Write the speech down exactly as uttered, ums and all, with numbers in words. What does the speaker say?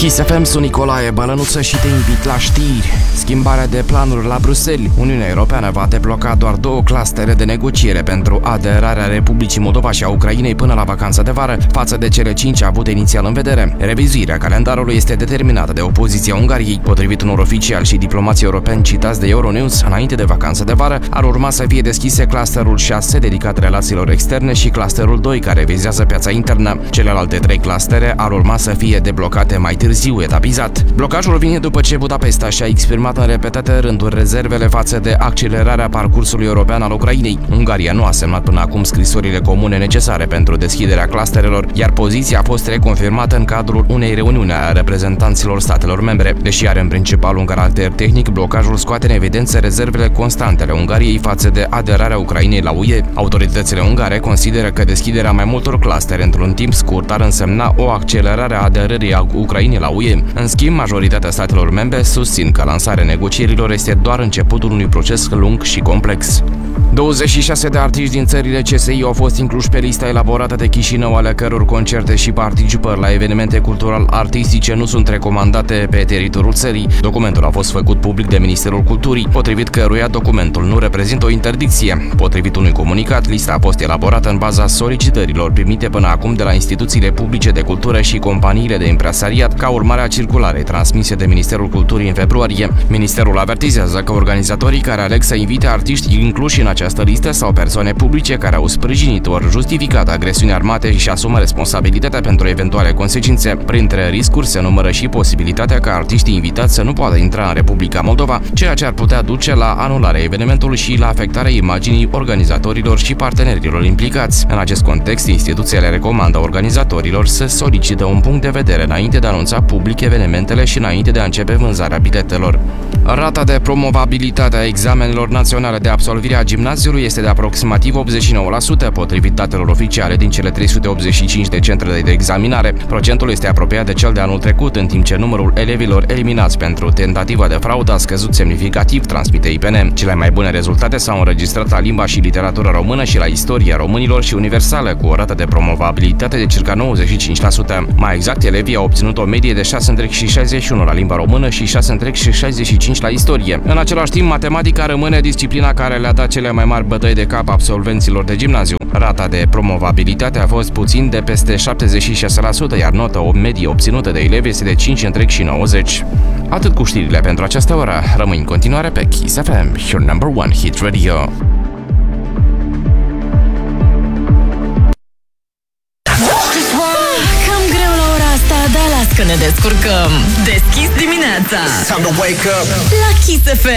Kiss F M, sunt Nicolae Bălănuță și te invit la știri. Schimbarea de planuri la Bruxelles. Uniunea Europeană va debloca doar două clustere de negociere pentru aderarea Republicii Moldova și a Ucrainei până la vacanța de vară, față de cele cinci avute inițial în vedere. Revizuirea calendarului este determinată de opoziția Ungariei. Potrivit unor oficiali și diplomații europeni citați de Euronews, înainte de vacanța de vară, ar urma să fie deschise clusterul șase dedicat relațiilor externe și clusterul doi care vizează piața internă. Celelalte trei clustere ar urma să fie deblocate mai târziu, etapizat. Blocajul vine după ce Budapesta și-a exprimat în repetate rânduri rezervele față de accelerarea parcursului european al Ucrainei. Ungaria nu a semnat până acum scrisorile comune necesare pentru deschiderea clusterelor, iar poziția a fost reconfirmată în cadrul unei reuniuni a reprezentanților statelor membre. Deși are în principal un caracter tehnic, blocajul scoate în evidență rezervele constante ale Ungariei față de aderarea Ucrainei la U E. Autoritățile ungare consideră că deschiderea mai multor clustere într-un timp scurt ar însemna o accelerare a aderării a Ucrainei la U E. În schimb, majoritatea statelor membre susțin că lansarea negocierilor este doar începutul unui proces lung și complex. douăzeci și șase de artiști din țările C S I au fost incluși pe lista elaborată de Chișinău, ale căror concerte și participări la evenimente cultural-artistice nu sunt recomandate pe teritoriul țării. Documentul a fost făcut public de Ministerul Culturii, potrivit căruia documentul nu reprezintă o interdicție. Potrivit unui comunicat, lista a fost elaborată în baza solicitărilor primite până acum de la instituțiile publice de cultură și companiile de impresariat, ca urmare a circularei transmise de Ministerul Culturii în februarie. Ministerul avertizează că organizatorii care aleg să invite artiști incluși în această listă sau persoane publice care au sprijinit ori justificat agresiuni armate și asumă responsabilitatea pentru eventuale consecințe. Printre riscuri se numără și posibilitatea ca artiștii invitați să nu poată intra în Republica Moldova, ceea ce ar putea duce la anularea evenimentului și la afectarea imaginii organizatorilor și partenerilor implicați. În acest context, instituțiile recomandă organizatorilor să solicită un punct de vedere înainte de a anunța public evenimentele și înainte de a începe vânzarea biletelor. Rata de promovabilitate a examenelor naționale de absolvire a gimnaziului este de aproximativ optzeci și nouă la sută, potrivit datelor oficiale din cele trei sute optzeci și cinci de centre de examinare. Procentul este apropiat de cel de anul trecut, în timp ce numărul elevilor eliminați pentru tentativa de fraudă a scăzut semnificativ, transmite I P N. Cele mai bune rezultate s-au înregistrat la limba și literatură română și la istoria românilor și universală, cu o rată de promovabilitate de circa nouăzeci și cinci la sută. Mai exact, elevii au obținut o medie de șase virgulă șaizeci și unu la limba română și șase virgulă șaizeci și cinci la istorie. În același timp, matematica rămâne disciplina care le-a dat cele mai mari bătăi de cap absolvenților de gimnaziu. Rata de promovabilitate a fost puțin de peste șaptezeci și șase la sută, iar nota o medie obținută de elevi este de cinci virgulă nouăzeci. Atât cu știrile pentru această oră. Rămâi în continuare pe Kiss F M, your number one hit radio. Cam greu la ora asta, dar las că ne descurcăm. Deschis dimineața la Kiss F M.